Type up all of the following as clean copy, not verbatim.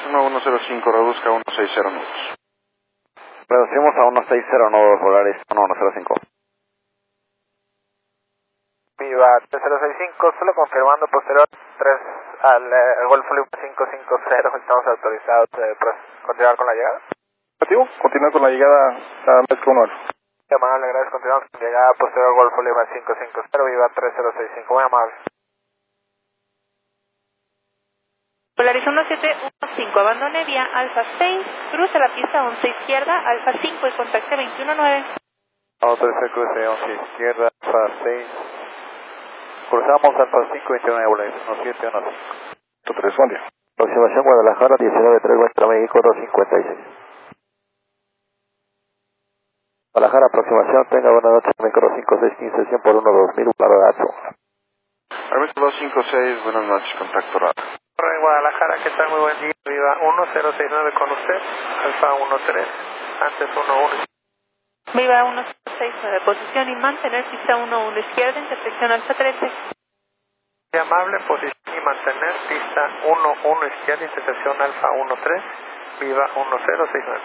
1-105, reduzca a 160 nudos. Reducimos a 160 nudos, Volaris 1105. Viva 3065, solo confirmando posterior 3 al Golfo Lima 550, estamos autorizados para continuar con la llegada. Negativo, continuar con la llegada a Mezco 1. Muy amable, gracias, continuamos con llegada posterior al Golfo Lima 550, Viva 3065, muy amable. Polaris 1715, abandone vía Alfa 6, cruce la pista 11 izquierda, Alfa 5 y contacte 219. Autoriza cruce 11 izquierda, Alfa 6. Cruzamos Alfa 5, 29, Volaris 1715. 3, buen día. Aproximación Guadalajara, 19-3, Vuestra México 256. Guadalajara, aproximación, tenga buenas noches, México 5615, 100 por 1-2000, claro dato. Armista 256, buenas noches, contacto raro. En Guadalajara, ¿qué tal? Muy buen día. Viva 1069 con usted, Alfa 13, antes 11. Viva 169, posición y mantener pista 11 izquierda, intersección Alfa 13. Muy amable, posición y mantener pista 11 izquierda, intersección Alfa 13, Viva 1069.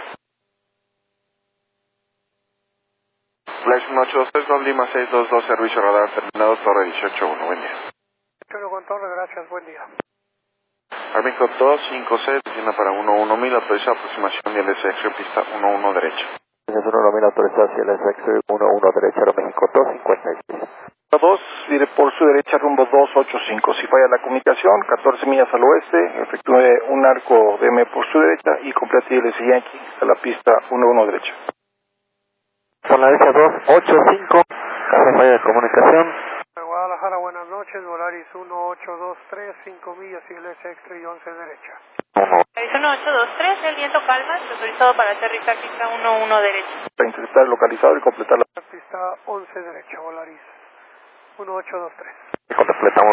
Flash 1823, Don Lima 622, servicio radar terminado, torre 181, buen día. Con torre, gracias, buen día. Armico 256, descienda para 11000, autoriza aproximación y LSX, pista 11 derecha. 101000, autorizado hacia el SX 11 derecha, Aeroméxico 256. 2, diré por su derecha rumbo 285. Si falla la comunicación, 14 millas al oeste, efectúe un arco DM por su derecha y complete el Yankee a la pista 11 derecha. Por la derecha 285, caso falla de comunicación. Guadalajara, buenas noches, Volaris 1823, 5 millas y LSX y 11 derecha. Polaris 1823, el viento calma, autorizado para aterrizar pista 11 derecha. Para interceptar el localizador y completar la Pista 11 derecha, Volaris 1823. y completamos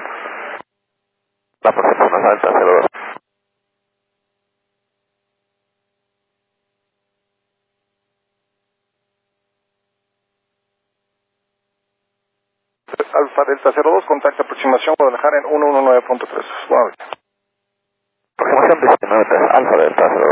la percepción alta 02. Alfa Delta 02, contacta aproximación Guadalajara en 119.3. Bueno, Aproximación 19, Alfa Delta 02.